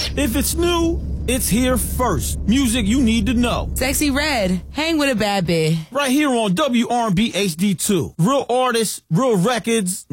If it's new, it's here first. Music you need to know. Sexy Red, hang with a bad bitch. Right here on WRB HD2. Real artists, real records.